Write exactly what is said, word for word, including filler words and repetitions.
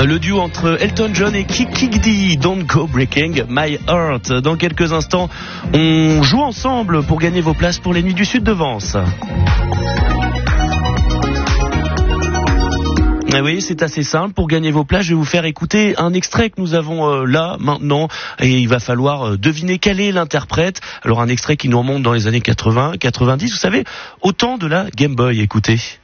Le duo entre Elton John et Kiki Dee, Don't Go Breaking My Heart. Dans quelques instants, on joue ensemble pour gagner vos places pour les Nuits du Sud de Vence. Ah oui, c'est assez simple. Pour gagner vos places, je vais vous faire écouter un extrait que nous avons euh, là, maintenant. Et il va falloir euh, deviner quel est l'interprète. Alors un extrait qui nous remonte dans les années quatre-vingts, quatre-vingt-dix. Vous savez, au temps de la Game Boy, écoutez.